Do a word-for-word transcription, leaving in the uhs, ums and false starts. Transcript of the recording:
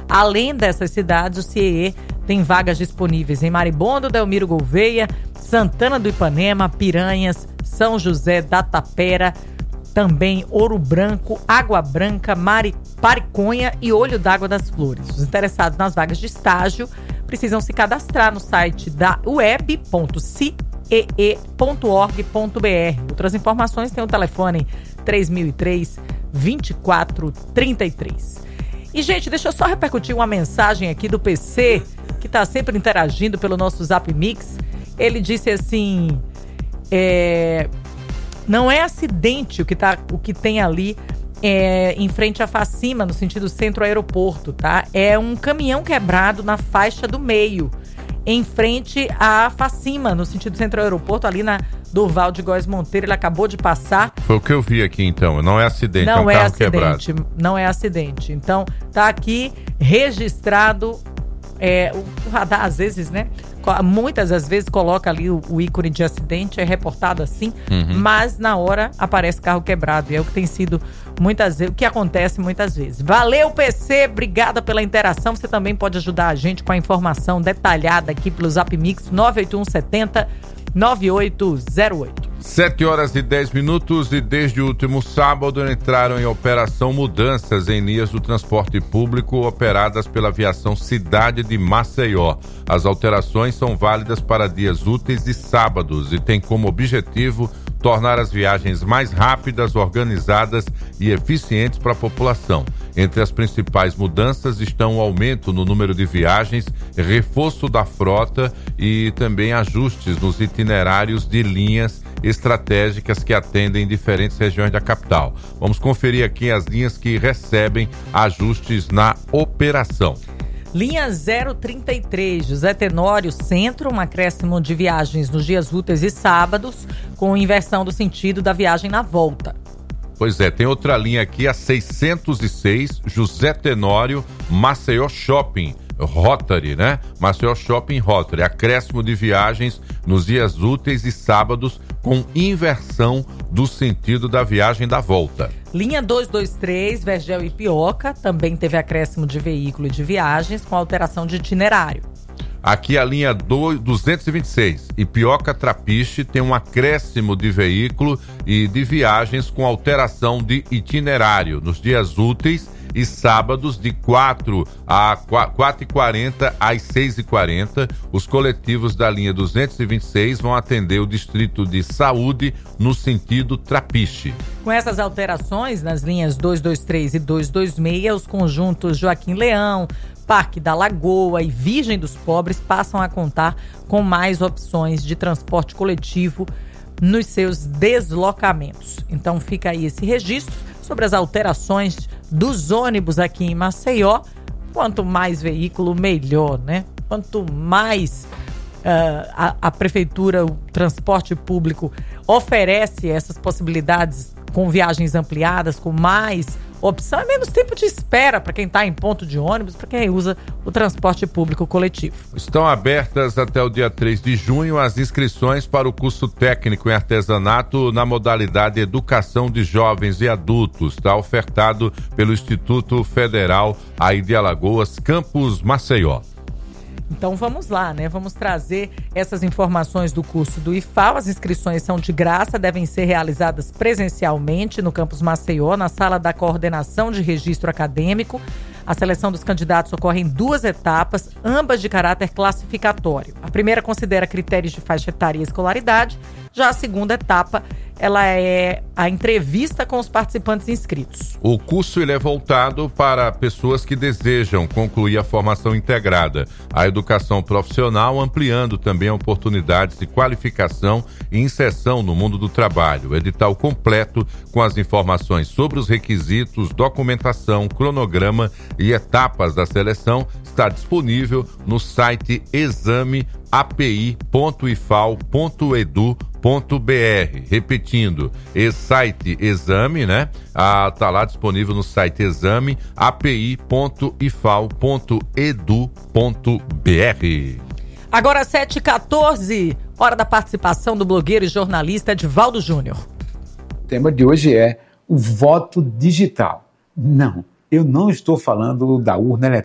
Além dessas cidades, o C I E tem vagas disponíveis em Maribondo, Delmiro Gouveia, Santana do Ipanema, Piranhas, São José da Tapera, também Ouro Branco, Água Branca, Mari, Pariconha e Olho d'Água das Flores. Os interessados nas vagas de estágio precisam se cadastrar no site da u e b ponto c e e ponto org ponto b r. Outras informações tem o telefone três mil e três, vinte e quatro trinta e três. E, gente, deixa eu só repercutir uma mensagem aqui do P C, que está sempre interagindo pelo nosso Zap Mix. Ele disse assim, é, não é acidente o que, tá, o que tem ali é, em frente à Facima, no sentido centro-aeroporto, tá? É um caminhão quebrado na faixa do meio, em frente à Facima, no sentido centro-aeroporto, ali na Durval de Góes Monteiro. Ele acabou de passar. Foi o que eu vi aqui, então. Não é acidente, não é um é carro acidente, quebrado. Não é acidente. Então, tá aqui registrado. É, o, o radar, às vezes, né? Muitas das vezes coloca ali o, o ícone de acidente, é reportado assim, uhum. Mas na hora aparece carro quebrado. E é o que tem sido muitas vezes, o que acontece muitas vezes. Valeu, P C, obrigada pela interação. Você também pode ajudar a gente com a informação detalhada aqui pelo Zap Mix nove oito um sete zero, nove oito zero oito. sete horas e dez minutos e desde o último sábado entraram em operação mudanças em linhas do transporte público operadas pela Aviação Cidade de Maceió. As alterações são válidas para dias úteis e sábados e têm como objetivo tornar as viagens mais rápidas, organizadas e eficientes para a população. Entre as principais mudanças estão o aumento no número de viagens, reforço da frota e também ajustes nos itinerários de linhas estratégicas que atendem diferentes regiões da capital. Vamos conferir aqui as linhas que recebem ajustes na operação. Linha zero trinta e três, José Tenório Centro, um acréscimo de viagens nos dias úteis e sábados, com inversão do sentido da viagem na volta. Pois é, tem outra linha aqui, a seiscentos e seis, José Tenório, Maceió Shopping, Rotary, né? Maceió Shopping Rotary, acréscimo de viagens nos dias úteis e sábados com inversão do sentido da viagem da volta. Linha duzentos e vinte e três, Vergel e Pioca, também teve acréscimo de veículo e de viagens com alteração de itinerário. Aqui a linha duzentos e vinte e seis, Ipioca Trapiche, tem um acréscimo de veículo e de viagens com alteração de itinerário nos dias úteis e sábados de quatro e quarenta às seis e quarenta. Os coletivos da linha duzentos e vinte e seis vão atender o distrito de Saúde no sentido Trapiche. Com essas alterações nas linhas duzentos e vinte e três e duzentos e vinte e seis, os conjuntos Joaquim Leão, Parque da Lagoa e Virgem dos Pobres passam a contar com mais opções de transporte coletivo nos seus deslocamentos. Então fica aí esse registro sobre as alterações dos ônibus aqui em Maceió. Quanto mais veículo, melhor, né? Quanto mais uh, a, a prefeitura, o transporte público oferece essas possibilidades com viagens ampliadas, com mais opção, é menos tempo de espera para quem está em ponto de ônibus, para quem usa o transporte público coletivo. Estão abertas até o dia três de junho as inscrições para o curso técnico em artesanato na modalidade Educação de Jovens e Adultos. Está ofertado pelo Instituto Federal aí de Alagoas, Campus Maceió. Então vamos lá, né? Vamos trazer essas informações do curso do I F A O. As inscrições são de graça, devem ser realizadas presencialmente no Campus Maceió, na sala da coordenação de registro acadêmico. A seleção dos candidatos ocorre em duas etapas, ambas de caráter classificatório. A primeira considera critérios de faixa etária e escolaridade. Já a segunda etapa, ela é a entrevista com os participantes inscritos. O curso ele é voltado para pessoas que desejam concluir a formação integrada, a educação profissional, ampliando também oportunidades de qualificação e inserção no mundo do trabalho. O edital completo com as informações sobre os requisitos, documentação, cronograma e etapas da seleção está disponível no site exame a p i ponto i f a o ponto e d u ponto b r. Repetindo, esse site exame, né? Ah, tá lá disponível no site exame a p i ponto i f a o ponto e d u ponto b r. Agora sete e quatorze, hora da participação do blogueiro e jornalista Edivaldo Júnior. O tema de hoje é o voto digital. Não, eu não estou falando da urna eletrônica.